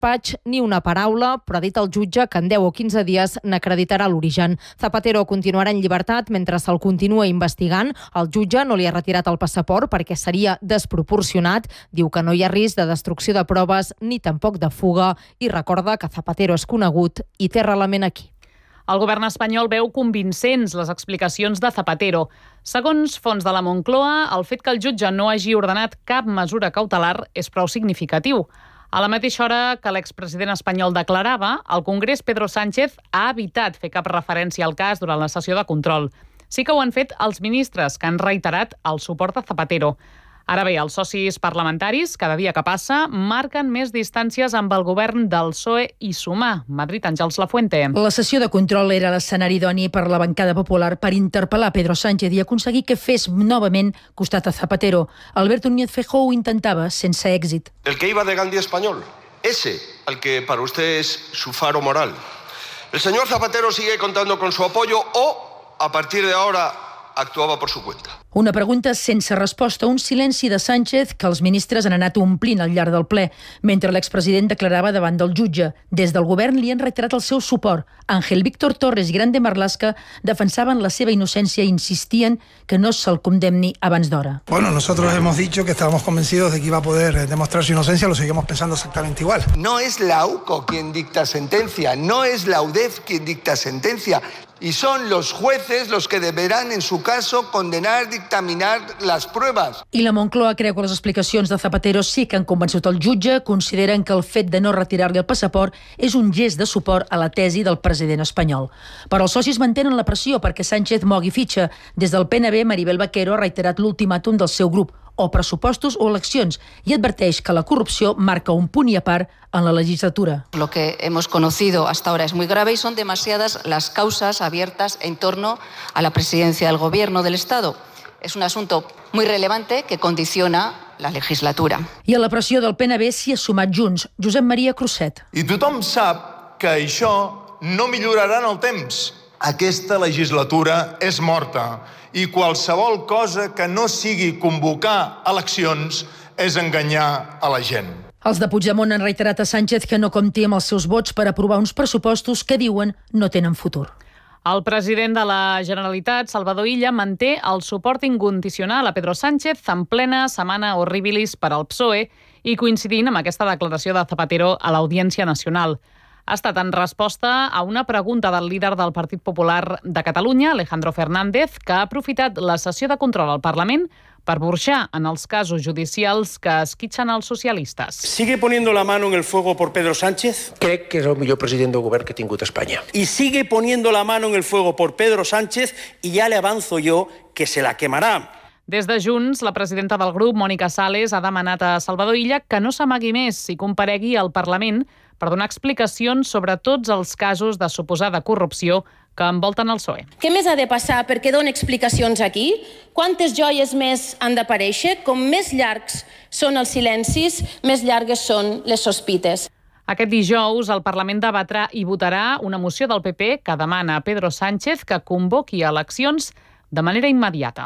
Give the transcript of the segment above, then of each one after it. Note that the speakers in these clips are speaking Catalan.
despatx ni una paraula, però ha dit el jutge que en 10 o 15 dies n'acreditarà l'origen. Zapatero continuarà en llibertat mentre se'l continua investigant. El jutge no li ha retirat el passaport perquè seria desproporcionat. Diu que no hi ha risc de destrucció de proves ni tampoc de fuga i recorda que Zapatero és conegut i té arrelament aquí. El govern espanyol veu convincents les explicacions de Zapatero. Segons fonts de la Moncloa, el fet que el jutge no hagi ordenat cap mesura cautelar és prou significatiu. A la mateixa hora que l'expresident espanyol declarava, el Congrés Pedro Sánchez ha evitat fer cap referència al cas durant la sessió de control. Sí que ho han fet els ministres, que han reiterat el suport a Zapatero. Ara bé, els socis parlamentaris, cada dia que passa, marquen més distàncies amb el govern del PSOE i Sumar. Madrid, Àngels Lafuente. La sessió de control era l'escenari idoni per la bancada popular per interpel·lar Pedro Sánchez i aconseguir que fes novament costat a Zapatero. Alberto Núñez Feijóo ho intentava sense èxit. El que iba de Gandhi español, ese al que para usted es su faro moral. El señor Zapatero sigue contando con su apoyo o, a partir de ahora, actuava per su cuenta. Una pregunta sense resposta, un silenci de Sánchez que els ministres han anat omplint al llarg del ple, mentre l'expresident declarava davant del jutge. Des del govern li han reiterat el seu suport. Ángel Víctor Torres i Grande Marlaska defensaven la seva innocència i insistien que no se'l condemni abans d'hora. Bueno, nosotros hemos dicho que estábamos convencidos de que iba a poder demostrar su inocencia, lo seguimos pensando exactamente igual. No es la UCO quien dicta sentencia, no es la UDEF quien dicta sentencia. Y son los jueces los que deberán, en su caso, condenar, dictaminar las pruebas. I la Moncloa creu que les explicacions de Zapatero sí que han convençut el jutge. Consideren que el fet de no retirar-li el passaport és un gest de suport a la tesi del president espanyol. Però els socis mantenen la pressió perquè Sánchez mogui fitxa. Des del PNB, Maribel Vaquero ha reiterat l'ultimàtum del seu grup, o pressupostos o eleccions, i adverteix que la corrupció marca un punt i a part en la legislatura. Lo que hemos conocido hasta ahora es muy grave y son demasiadas las causas abiertas en torno a la presidencia del Gobierno del Estado. Es un asunto muy relevante que condiciona la legislatura. I a la pressió del PNB s'hi ha sumat Junts, Josep Maria Crusset. I tothom sap que això no millorarà en el temps. Aquesta legislatura és morta i qualsevol cosa que no sigui convocar eleccions és enganyar a la gent. Els de Puigdemont han reiterat a Sánchez que no compti amb els seus vots per aprovar uns pressupostos que diuen no tenen futur. El president de la Generalitat, Salvador Illa, manté el suport incondicional a Pedro Sánchez en plena setmana horribilis per al PSOE i coincidint amb aquesta declaració de Zapatero a l'Audiència Nacional. Ha estat en resposta a una pregunta del líder del Partit Popular de Catalunya, Alejandro Fernández, que ha aprofitat la sessió de control al Parlament per burxar en els casos judicials que esquitxen els socialistes. ¿Sigue poniendo la mano en el fuego por Pedro Sánchez? Crec que és el millor president del govern que ha tingut Espanya. Y sigue poniendo la mano en el fuego por Pedro Sánchez y ya le avanzo yo que se la quemará. Des de Junts, la presidenta del grup, Mònica Sales, ha demanat a Salvador Illa que no s'amagui més i comparegui al Parlament per donar explicacions sobre tots els casos de suposada corrupció que envolten el PSOE. Què més ha de passar perquè doni explicacions aquí? Quantes joies més han d'aparèixer? Com més llargs són els silencis, més llargues són les sospites. Aquest dijous, el Parlament debatrà i votarà una moció del PP que demana a Pedro Sánchez que convoqui eleccions de manera immediata.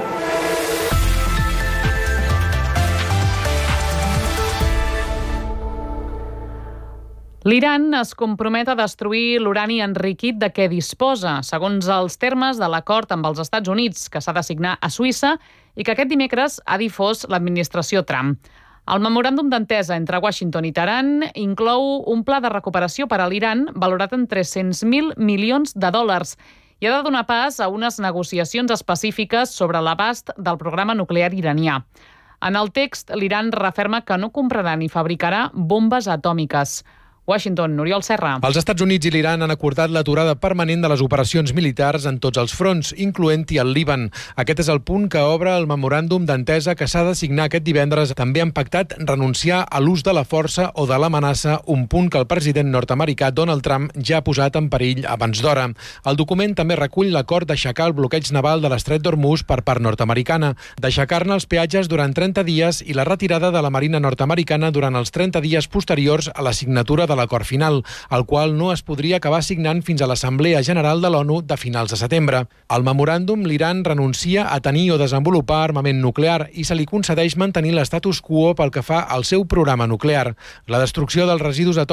L'Iran es compromet a destruir l'urani enriquit de què disposa, segons els termes de l'acord amb els Estats Units, que s'ha de signar a Suïssa i que aquest dimecres ha difós l'administració Trump. El memoràndum d'entesa entre Washington i Teheran inclou un pla de recuperació per a l'Iran valorat en 300.000 milions de dòlars i ha de donar pas a unes negociacions específiques sobre l'abast del programa nuclear iranià. En el text, l'Iran referma que no comprarà ni fabricarà bombes atòmiques. Washington, Oriol Serra. Els Estats Units i l'Iran han acordat l'aturada permanent de les operacions militars en tots els fronts, incloent-hi el Líban. Aquest és el punt que obre el memoràndum d'entesa que s'ha de signar aquest divendres. També han pactat renunciar a l'ús de la força o de l'amenaça, un punt que el president nord-americà Donald Trump ja ha posat en perill abans d'hora. El document també recull l'acord d'aixecar el bloqueig naval de l'estret d'Hormuz per part nord-americana, d'aixecar-ne els peatges durant 30 dies i la retirada de la marina nord-americana durant els 30 dies posteriors a la signatura de de l'acord final, el qual no es podria acabar signant fins a l'Assemblea General de l'ONU de finals de setembre. Al memoràndum, l'Iran renuncia a tenir o desenvolupar armament nuclear i se li concedeix mantenir l'estatus quo pel que fa al seu programa nuclear. La destrucció dels residus atòmics